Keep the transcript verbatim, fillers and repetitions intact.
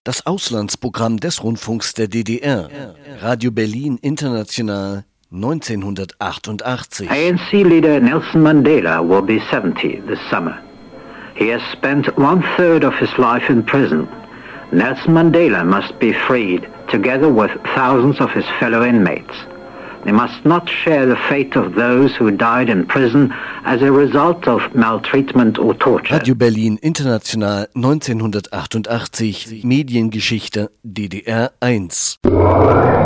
Das Auslandsprogramm des Rundfunks der D D R. Radio Berlin International neunzehnhundertachtundachtzig. A N C-leader Nelson Mandela will be seventy this summer. He has spent one-third of his life in prison. Nelson Mandela must be freed, together with thousands of his fellow inmates. They must not share the fate of those who died in prison as a result of maltreatment or torture. Radio Berlin International neunzehnhundertachtundachtzig. Mediengeschichte D D R eins.